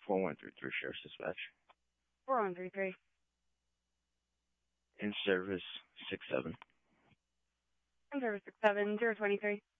4133 Sheriff's Dispatch. 4133. In service 67. In service 67, 023.